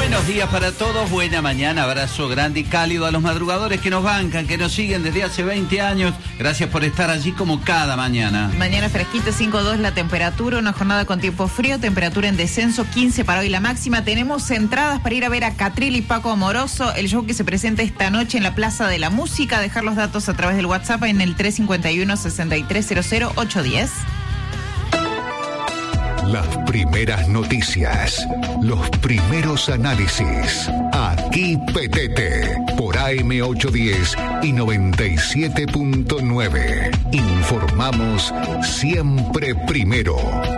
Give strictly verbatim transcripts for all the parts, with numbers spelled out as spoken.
Buenos días para todos, buena mañana, abrazo grande y cálido a los madrugadores que nos bancan, que nos siguen desde hace veinte años. Gracias por estar allí como cada mañana. Mañana fresquita, cinco dos la temperatura, una jornada con tiempo frío, temperatura en descenso, quince para hoy la máxima. Tenemos entradas para ir a ver a Catriel y Paco Amoroso, el show que se presenta esta noche en la Plaza de la Música. Dejar los datos a través del WhatsApp en el tres cinco uno, seis tres cero cero, ocho uno cero. Las primeras noticias, los primeros análisis. Aquí Petete, por A M ochocientos diez y noventa y siete punto nueve. Informamos siempre primero.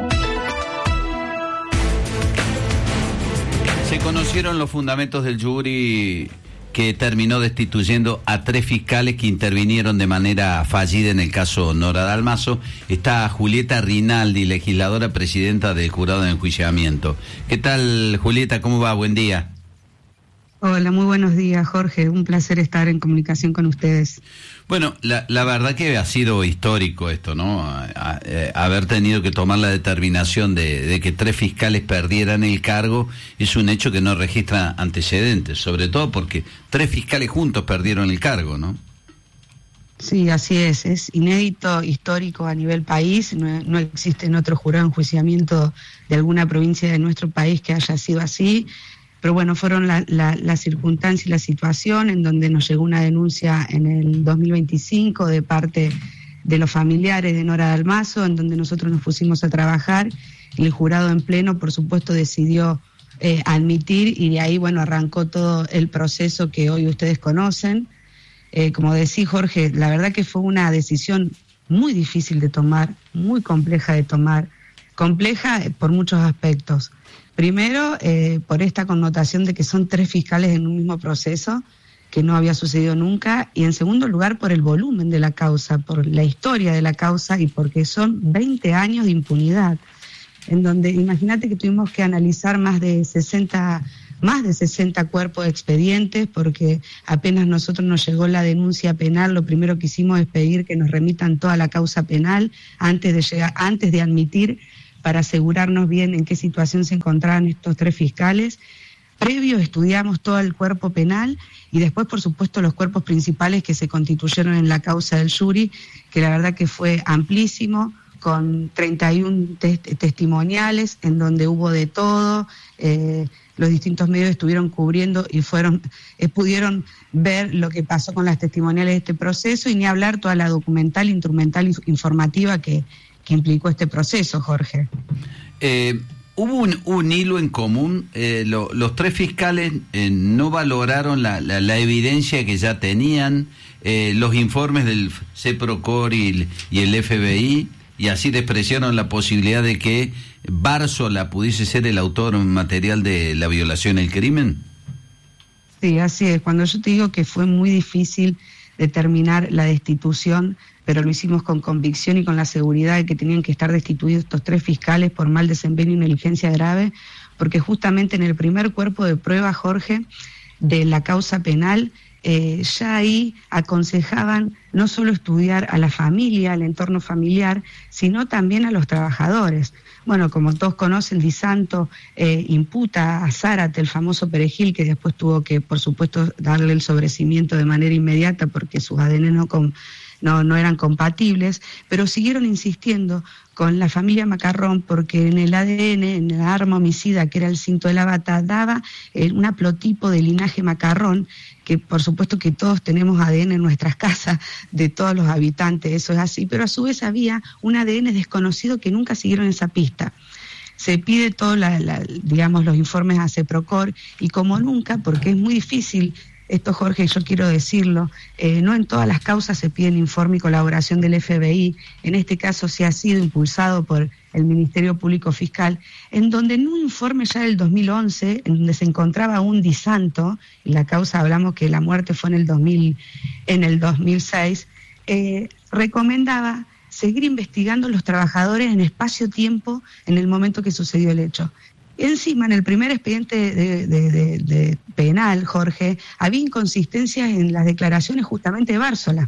Se conocieron los fundamentos del jury que terminó destituyendo a tres fiscales que intervinieron de manera fallida en el caso Nora Dalmazo. Está Julieta Rinaldi, legisladora presidenta del jurado de enjuiciamiento. ¿Qué tal, Julieta? ¿Cómo va? Buen día. Hola, muy buenos días, Jorge. Un placer estar en comunicación con ustedes. Bueno, la, la verdad que ha sido histórico esto, ¿no? A, a, a haber tenido que tomar la determinación de, de que tres fiscales perdieran el cargo es un hecho que no registra antecedentes, sobre todo porque tres fiscales juntos perdieron el cargo, ¿no? Sí, así es. Es inédito, histórico a nivel país. No, no existe en otro jurado de enjuiciamiento de alguna provincia de nuestro país que haya sido así. Pero bueno, fueron la, la, la circunstancia y la situación en donde nos llegó una denuncia en el dos mil veinticinco de parte de los familiares de Nora Dalmazo, en donde nosotros nos pusimos a trabajar y el jurado en pleno, por supuesto, decidió eh, admitir, y de ahí, bueno, arrancó todo el proceso que hoy ustedes conocen. Eh, como decía Jorge, la verdad que fue una decisión muy difícil de tomar, muy compleja de tomar, compleja por muchos aspectos. Primero, eh, por esta connotación de que son tres fiscales en un mismo proceso, que no había sucedido nunca, y en segundo lugar, por el volumen de la causa, por la historia de la causa y porque son veinte años de impunidad, en donde imagínate que tuvimos que analizar más de sesenta, más de sesenta cuerpos de expedientes, porque apenas nosotros nos llegó la denuncia penal, lo primero que hicimos es pedir que nos remitan toda la causa penal antes de llegar, antes de admitir, para asegurarnos bien en qué situación se encontraban estos tres fiscales. Previo estudiamos todo el cuerpo penal y después, por supuesto, los cuerpos principales que se constituyeron en la causa del jury, que la verdad que fue amplísimo, con treinta y uno test- testimoniales, en donde hubo de todo. Eh, los distintos medios estuvieron cubriendo y fueron eh, pudieron ver lo que pasó con las testimoniales de este proceso, y ni hablar toda la documental, instrumental y informativa que que implicó este proceso, Jorge. Eh, ¿Hubo un, un hilo en común? Eh, lo, los tres fiscales eh, no valoraron la, la, la evidencia que ya tenían, eh, los informes del CEPROCOR y, y el F B I, y así despreciaron la posibilidad de que Bárzola pudiese ser el autor material de la violación del crimen. Sí, así es. Cuando yo te digo que fue muy difícil determinar la destitución, pero lo hicimos con convicción y con la seguridad de que tenían que estar destituidos estos tres fiscales por mal desempeño y negligencia grave, porque justamente en el primer cuerpo de prueba, Jorge, de la causa penal, eh, ya ahí aconsejaban no solo estudiar a la familia, al entorno familiar, sino también a los trabajadores. Bueno, como todos conocen, Di Santo eh, imputa a Zárate, el famoso perejil, que después tuvo que, por supuesto, darle el sobrecimiento de manera inmediata porque sus A D N no con No, no eran compatibles, pero siguieron insistiendo con la familia Macarrón porque en el A D N, en el arma homicida que era el cinto de la bata, daba eh, un haplotipo de linaje Macarrón, que por supuesto que todos tenemos A D N en nuestras casas, de todos los habitantes, eso es así, pero a su vez había un A D N desconocido que nunca siguieron esa pista. Se pide todos, la, la, digamos, los informes a CEPROCOR, y como nunca, porque es muy difícil. Esto, Jorge, yo quiero decirlo, eh, no en todas las causas se piden informe y colaboración del F B I, en este caso sí ha sido impulsado por el Ministerio Público Fiscal, en donde en un informe ya del dos mil once, en donde se encontraba un Di Santo, y la causa hablamos que la muerte fue en el dos mil, en el dos mil seis, eh, recomendaba seguir investigando los trabajadores en espacio-tiempo en el momento que sucedió el hecho. Encima, en el primer expediente de, de, de, de penal, Jorge, había inconsistencias en las declaraciones justamente de Bárzola,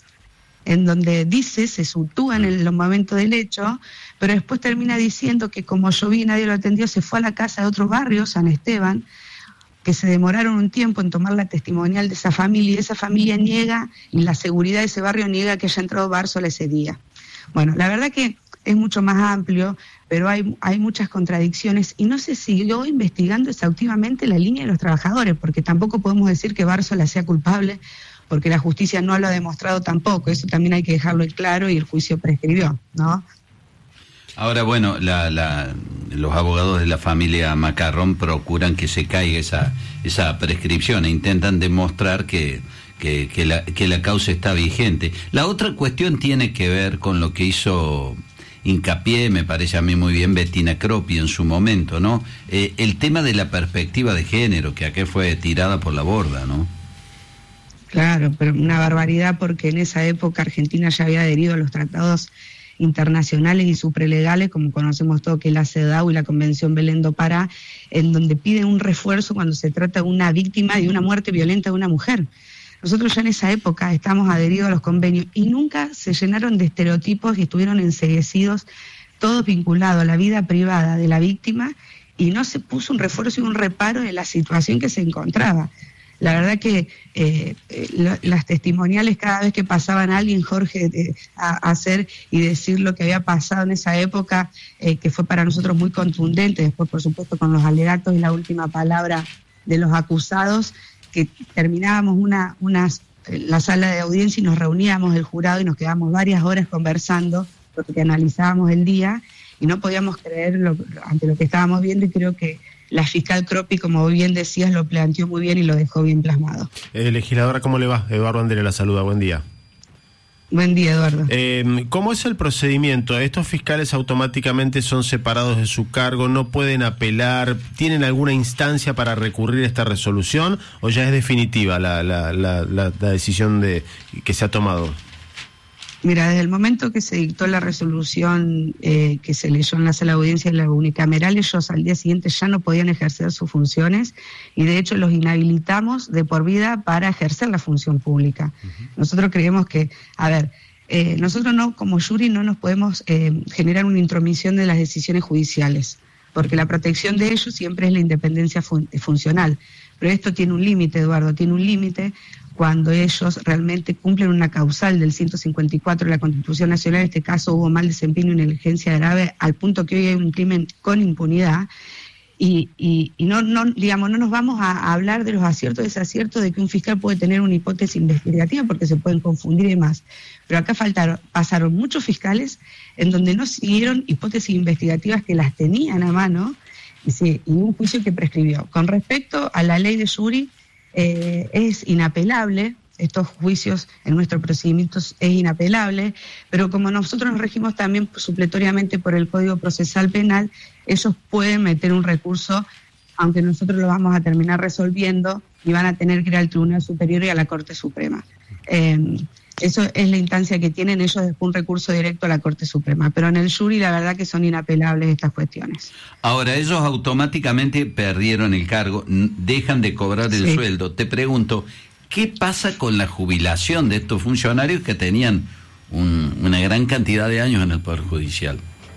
en donde dice, se sitúa en el momento del hecho, pero después termina diciendo que como yo vi y nadie lo atendió, se fue a la casa de otro barrio, San Esteban, que se demoraron un tiempo en tomar la testimonial de esa familia, y esa familia niega, y la seguridad de ese barrio niega que haya entrado Bársola ese día. Bueno, la verdad que es mucho más amplio, pero hay, hay muchas contradicciones, y no se siguió investigando exhaustivamente la línea de los trabajadores, porque tampoco podemos decir que Bársola sea culpable, porque la justicia no lo ha demostrado tampoco, eso también hay que dejarlo claro, y el juicio prescribió, ¿no? Ahora, bueno, la, la, los abogados de la familia Macarrón procuran que se caiga esa, esa prescripción e intentan demostrar que, que, que, la, que la causa está vigente. La otra cuestión tiene que ver con lo que hizo hincapié, me parece a mí muy bien, Bettina Croppi en su momento, ¿no? Eh, el tema de la perspectiva de género, que acá fue tirada por la borda, ¿no? Claro, pero una barbaridad, porque en esa época Argentina ya había adherido a los tratados internacionales y supralegales, como conocemos todo, que es la CEDAW y la Convención Belén do Pará, en donde piden un refuerzo cuando se trata de una víctima de una muerte violenta de una mujer. Nosotros ya en esa época estamos adheridos a los convenios y nunca se llenaron de estereotipos y estuvieron enceguecidos, todos vinculados a la vida privada de la víctima, y no se puso un refuerzo y un reparo en la situación que se encontraba. La verdad que eh, lo, las testimoniales, cada vez que pasaban a alguien, Jorge, eh, a, a hacer y decir lo que había pasado en esa época, eh, que fue para nosotros muy contundente, después por supuesto con los alegatos y la última palabra de los acusados, que terminábamos una, una, la sala de audiencia y nos reuníamos el jurado y nos quedábamos varias horas conversando, porque analizábamos el día y no podíamos creer lo, ante lo que estábamos viendo, y creo que la fiscal Croppi, como bien decías, lo planteó muy bien y lo dejó bien plasmado. Eh, legisladora, ¿cómo le va? Eduardo Andere la saluda, buen día. Buen día, Eduardo. Eh, ¿Cómo es el procedimiento? ¿Estos fiscales automáticamente son separados de su cargo? ¿No pueden apelar? ¿Tienen alguna instancia para recurrir a esta resolución? ¿O ya es definitiva la, la, la, la, la decisión de que se ha tomado? Mira, desde el momento que se dictó la resolución eh, que se leyó en la sala de audiencia de la unicameral, ellos al día siguiente ya no podían ejercer sus funciones, y de hecho los inhabilitamos de por vida para ejercer la función pública. Uh-huh. Nosotros creemos que, a ver, eh, nosotros no, como jury no nos podemos eh, generar una intromisión de las decisiones judiciales, porque la protección de ellos siempre es la independencia fun- funcional. Pero esto tiene un límite, Eduardo, tiene un límite cuando ellos realmente cumplen una causal del ciento cincuenta y cuatro de la Constitución Nacional. En este caso hubo mal desempeño y negligencia grave, al punto que hoy hay un crimen con impunidad. Y, y, y no, no, digamos, no nos vamos a, a hablar de los aciertos y desaciertos de que un fiscal puede tener una hipótesis investigativa, porque se pueden confundir y demás. Pero acá faltaron, pasaron muchos fiscales en donde no siguieron hipótesis investigativas que las tenían a mano, y, sí, y un juicio que prescribió. Con respecto a la ley de jury, eh, es inapelable. Estos juicios en nuestros procedimientos es inapelable, pero como nosotros nos regimos también supletoriamente por el Código Procesal Penal, ellos pueden meter un recurso, aunque nosotros lo vamos a terminar resolviendo, y van a tener que ir al Tribunal Superior y a la Corte Suprema. Eh, eso es la instancia que tienen ellos, después un recurso directo a la Corte Suprema, pero en el jury la verdad que son inapelables estas cuestiones. Ahora, ellos automáticamente perdieron el cargo, dejan de cobrar el sí. sueldo. Te pregunto, ¿qué pasa con la jubilación de estos funcionarios que tenían un, una gran cantidad de años en el Poder Judicial?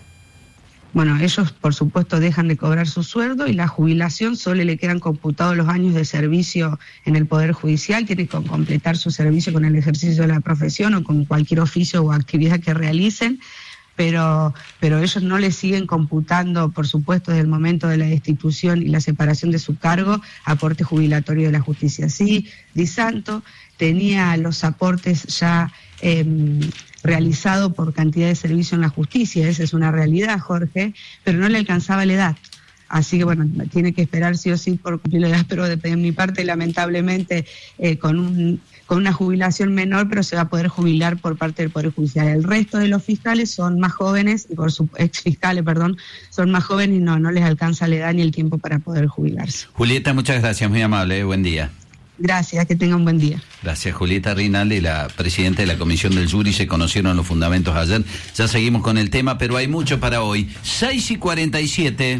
Bueno, ellos por supuesto dejan de cobrar su sueldo, y la jubilación solo le quedan computados los años de servicio en el Poder Judicial. Tienen que completar su servicio con el ejercicio de la profesión o con cualquier oficio o actividad que realicen, pero, pero ellos no le siguen computando, por supuesto, desde el momento de la destitución y la separación de su cargo, aporte jubilatorio de la justicia. Sí, Di Santo tenía los aportes ya eh, realizados por cantidad de servicio en la justicia, esa es una realidad, Jorge, pero no le alcanzaba la edad. Así que bueno, tiene que esperar sí o sí por cumplir la edad, pero de, de mi parte, lamentablemente, eh, con un con una jubilación menor, pero se va a poder jubilar por parte del Poder Judicial. El resto de los fiscales son más jóvenes, y por su ex fiscales, perdón, son más jóvenes y no, no les alcanza la edad ni el tiempo para poder jubilarse. Julieta, muchas gracias, muy amable, eh, buen día. Gracias, que tengan un buen día. Gracias, Julieta Rinaldi, la presidenta de la Comisión del Jury. Se conocieron los fundamentos ayer, ya seguimos con el tema, pero hay mucho para hoy. seis y cuarenta y siete.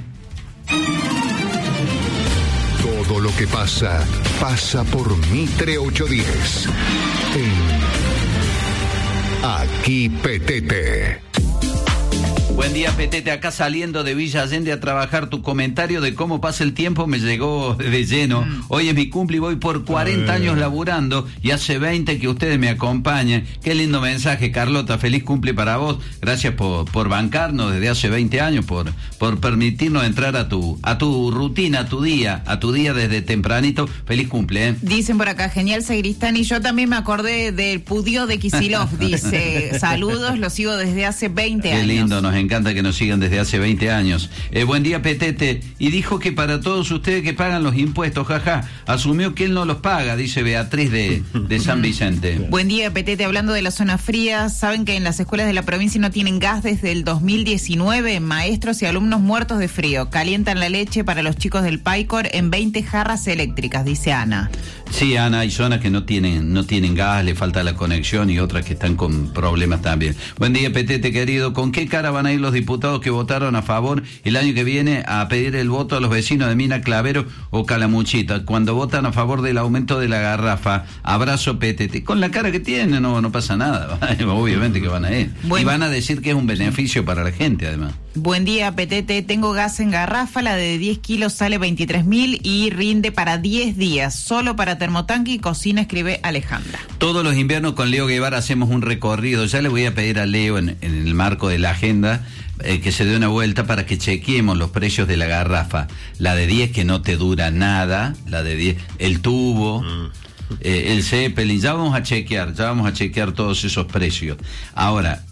Todo lo que pasa, pasa por Mitre ochocientos diez. En Aquí Petete. Buen día, Petete, acá saliendo de Villa Allende a trabajar. Tu comentario de cómo pasa el tiempo me llegó de lleno. Mm. Hoy es mi cumple y voy por cuarenta años laburando y hace veinte que ustedes me acompañan. Qué lindo mensaje, Carlota, feliz cumple para vos. Gracias por, por bancarnos desde hace veinte años, por, por permitirnos entrar a tu, a tu rutina, a tu día, a tu día desde tempranito. Feliz cumple, ¿eh? Dicen por acá, genial Sagristán, y yo también me acordé del Pudió de Kicillof, dice, saludos, lo sigo desde hace veinte años. Qué lindo, nos encanta que nos sigan desde hace veinte años. Eh, buen día, Petete. Y dijo que para todos ustedes que pagan los impuestos, jaja, asumió que él no los paga, dice Beatriz de, de San Vicente. Buen día, Petete. Hablando de la zona fría, ¿saben que en las escuelas de la provincia no tienen gas desde el dos mil diecinueve? Maestros y alumnos muertos de frío. Calientan la leche para los chicos del Paicor en veinte jarras eléctricas, dice Ana. Sí, Ana, hay zonas que no tienen, no tienen gas, le falta la conexión y otras que están con problemas también. Buen día, Petete, querido. ¿Con qué cara van a ir los diputados que votaron a favor el año que viene a pedir el voto a los vecinos de Mina Clavero o Calamuchita cuando votan a favor del aumento de la garrafa? Abrazo, Petete. Con la cara que tienen no, no pasa nada, obviamente que van a ir. Bueno. Y van a decir que es un beneficio para la gente, además. Buen día, Petete. Tengo gas en garrafa, la de diez kilos sale veintitrés mil y rinde para diez días, solo para termotanque y cocina, escribe Alejandra. Todos los inviernos con Leo Guevara hacemos un recorrido. Ya le voy a pedir a Leo en, en el marco de la agenda eh, que se dé una vuelta para que chequeemos los precios de la garrafa. La de diez que no te dura nada, la de diez, el tubo, mm. eh, el Zeppelin, ya vamos a chequear, ya vamos a chequear todos esos precios. Ahora,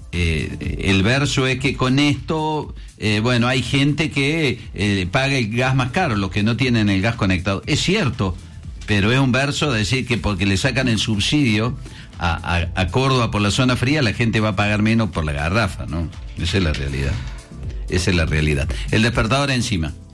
Eh, el verso es que con esto, eh, bueno, hay gente que eh, paga el gas más caro, los que no tienen el gas conectado. Es cierto, pero es un verso decir que porque le sacan el subsidio a, a, a Córdoba por la zona fría, la gente va a pagar menos por la garrafa, ¿no? Esa es la realidad. Esa es la realidad. El despertador encima.